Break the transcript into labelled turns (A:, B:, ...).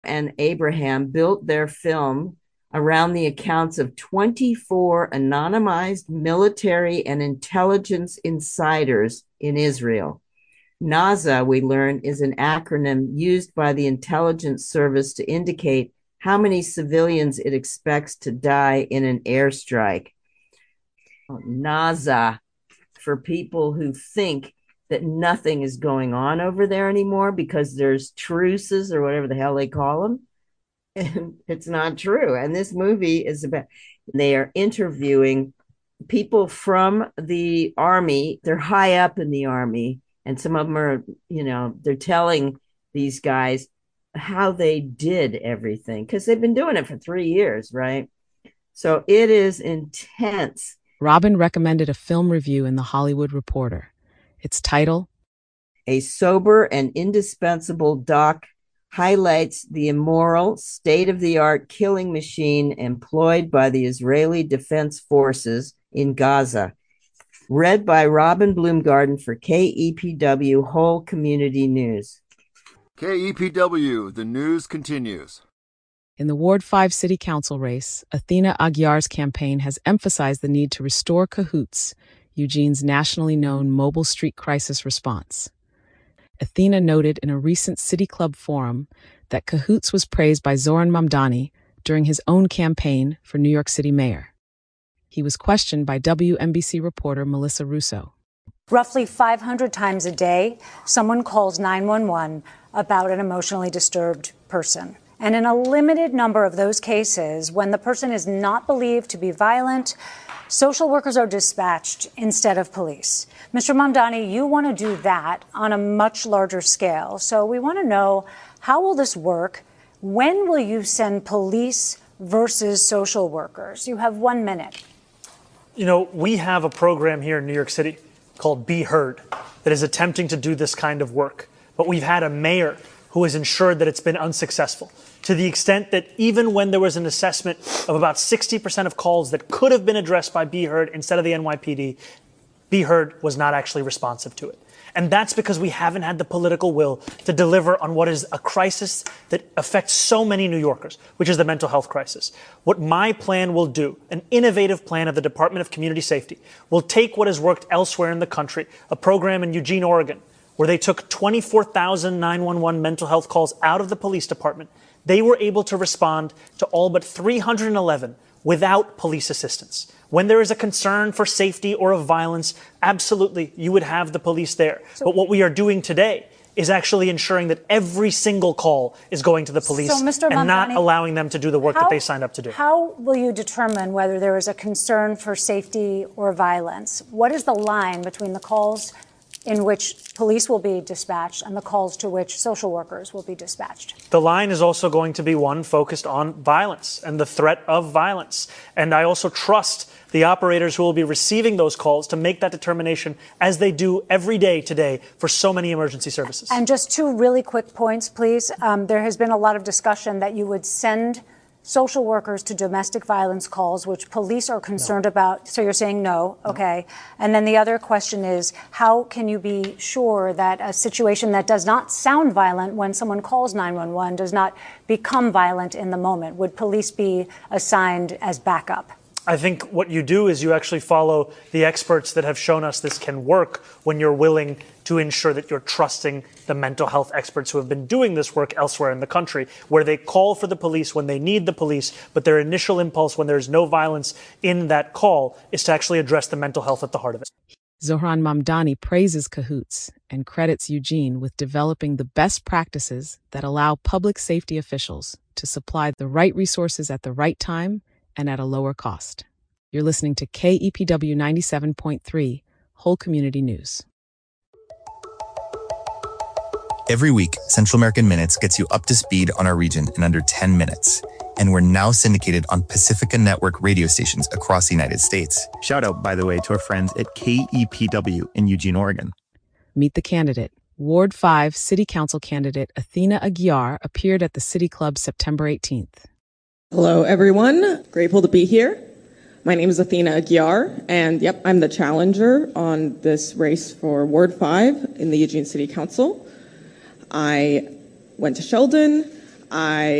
A: and Abraham built their film around the accounts of 24 anonymized military and intelligence insiders in Israel. NASA, we learn, is an acronym used by the intelligence service to indicate how many civilians it expects to die in an airstrike. NASA, for people who think that nothing is going on over there anymore because there's truces or whatever the hell they call them. And it's not true. And this movie is about, they are interviewing people from the army. They're high up in the army. And some of them are, they're telling these guys how they did everything because they've been doing it for 3 years, right? So it is intense.
B: Robin recommended a film review in The Hollywood Reporter. Its title,
A: A Sober and Indispensable Doc highlights the immoral, state-of-the-art killing machine employed by the Israeli Defense Forces in Gaza. Read by Robin Bloomgarden for KEPW Whole Community News.
C: KEPW, the news continues.
B: In the Ward 5 City Council race, Athena Aguiar's campaign has emphasized the need to restore Cahoots, Eugene's nationally known mobile street crisis response. Athena noted in a recent City Club forum that Cahoots was praised by Zohran Mamdani during his own campaign for New York City mayor. He was questioned by WNBC reporter Melissa Russo.
D: Roughly 500 times a day, someone calls 911 about an emotionally disturbed person. And in a limited number of those cases, when the person is not believed to be violent, social workers are dispatched instead of police. Mr. Mamdani, you want to do that on a much larger scale. So we want to know, how will this work? When will you send police versus social workers? You have 1 minute.
E: We have a program here in New York City called Be Heard that is attempting to do this kind of work. But we've had a mayor who has ensured that it's been unsuccessful, to the extent that even when there was an assessment of about 60% of calls that could have been addressed by Be Heard instead of the NYPD, Be Heard was not actually responsive to it. And that's because we haven't had the political will to deliver on what is a crisis that affects so many New Yorkers, which is the mental health crisis. What my plan will do, an innovative plan of the Department of Community Safety, will take what has worked elsewhere in the country, a program in Eugene, Oregon, where they took 24,000 911 mental health calls out of the police department. They were able to respond to all but 311 without police assistance. When there is a concern for safety or of violence, absolutely, you would have the police there. But what we are doing today is actually ensuring that every single call is going to the police and not allowing them to do the work that they signed up to do.
D: How will you determine whether there is a concern for safety or violence? What is the line between the calls in which police will be dispatched and the calls to which social workers will be dispatched?
E: The line is also going to be one focused on violence and the threat of violence. And I also trust the operators who will be receiving those calls to make that determination, as they do every day today for so many emergency services.
D: And just 2 really quick points, please. There has been a lot of discussion that you would send social workers to domestic violence calls, which police are concerned about. So you're saying no. Okay. And then the other question is, how can you be sure that a situation that does not sound violent when someone calls 911 does not become violent in the moment? Would police be assigned as backup?
E: I think what you do is you actually follow the experts that have shown us this can work when you're willing to ensure that you're trusting the mental health experts who have been doing this work elsewhere in the country, where they call for the police when they need the police, but their initial impulse when there's no violence in that call is to actually address the mental health at the heart of it.
B: Zohran Mamdani praises Cahoots and credits Eugene with developing the best practices that allow public safety officials to supply the right resources at the right time and at a lower cost. You're listening to KEPW 97.3, Whole Community News.
F: Every week, Central American Minutes gets you up to speed on our region in under 10 minutes. And we're now syndicated on Pacifica Network radio stations across the United States.
G: Shout out, by the way, to our friends at KEPW in Eugene, Oregon.
B: Meet the candidate. Ward 5 City Council candidate Athena Aguiar appeared at the City Club September 18th.
H: Hello, everyone. Grateful to be here. My name is Athena Aguiar, and yep, I'm the challenger on this race for Ward 5 in the Eugene City Council. I went to Sheldon. I